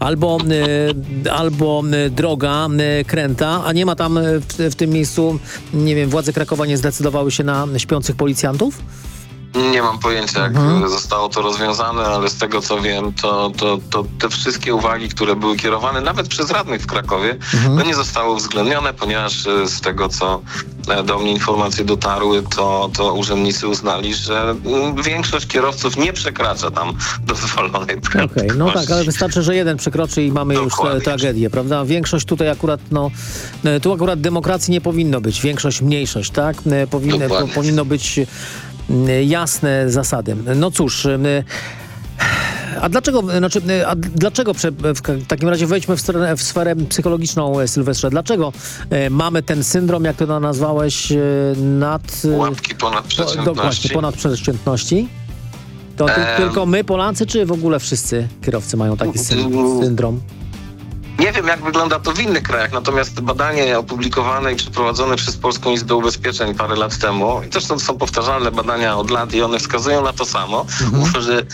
albo droga kręta, a nie ma tam w tym miejscu, nie wiem, władze Krakowa nie zdecydowały się na śpiących policjantów? Nie mam pojęcia, jak zostało to rozwiązane, ale z tego co wiem, to te wszystkie uwagi, które były kierowane nawet przez radnych w Krakowie, no nie zostały uwzględnione, ponieważ z tego co do mnie informacje dotarły, to urzędnicy uznali, że większość kierowców nie przekracza tam dozwolonej prędkości. Okej, no tak, ale wystarczy, że jeden przekroczy i mamy dokładnie już tragedię, prawda? Większość tutaj akurat, tu akurat demokracji nie powinno być, większość, mniejszość, tak? Powinno być jasne zasady. No cóż, a dlaczego w takim razie wejdźmy w sferę psychologiczną, Sylwestrze, dlaczego mamy ten syndrom, jak to nazwałeś, łapki ponad przeciętności? Właśnie, ponad przeciętności? To tylko my, Polacy, czy w ogóle wszyscy kierowcy mają taki syndrom? Nie wiem, jak wygląda to w innych krajach, natomiast badanie opublikowane i przeprowadzone przez Polską Izbę Ubezpieczeń parę lat temu, i też to są powtarzalne badania od lat i one wskazują na to samo, że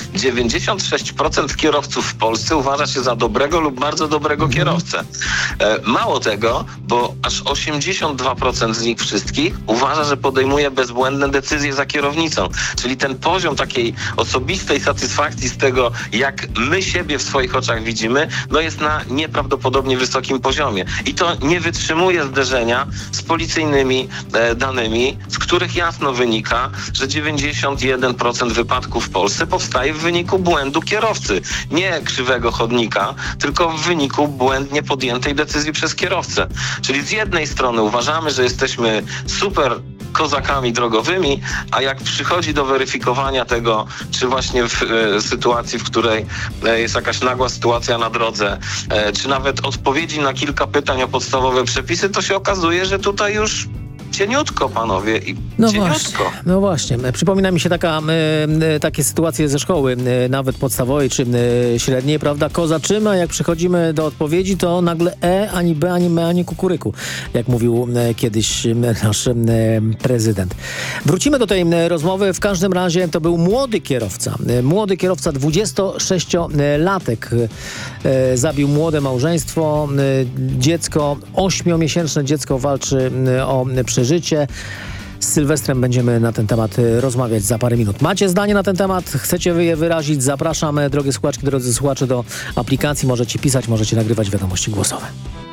96% kierowców w Polsce uważa się za dobrego lub bardzo dobrego kierowcę. Mało tego, bo aż 82% z nich wszystkich uważa, że podejmuje bezbłędne decyzje za kierownicą. Czyli ten poziom takiej osobistej satysfakcji z tego, jak my siebie w swoich oczach widzimy, no jest na nieprawdopodobnie wysokim poziomie. I to nie wytrzymuje zderzenia z policyjnymi danymi, z których jasno wynika, że 91% wypadków w Polsce powstaje w wyniku błędu kierowcy. Nie krzywego chodnika, tylko w wyniku błędnie podjętej decyzji przez kierowcę. Czyli z jednej strony uważamy, że jesteśmy super kozakami drogowymi, a jak przychodzi do weryfikowania tego, czy właśnie w sytuacji, w której jest jakaś nagła sytuacja na drodze, czy nawet odpowiedzi na kilka pytań o podstawowe przepisy, to się okazuje, że tutaj już cieniutko, panowie, i cieniutko. No właśnie. Przypomina mi się takie sytuacje ze szkoły, nawet podstawowej czy średniej, prawda? Kozaczymy, a jak przychodzimy do odpowiedzi, to nagle ani B, ani M, ani kukuryku, jak mówił kiedyś nasz prezydent. Wrócimy do tej rozmowy. W każdym razie to był młody kierowca. Młody kierowca, 26-latek. Zabił młode małżeństwo. Dziecko, 8-miesięczne dziecko walczy o przeżycie. Z Sylwestrem będziemy na ten temat rozmawiać za parę minut. Macie zdanie na ten temat? Chcecie je wyrazić? Zapraszam, drogie słuchaczki, drodzy słuchacze, do aplikacji. Możecie pisać, możecie nagrywać wiadomości głosowe.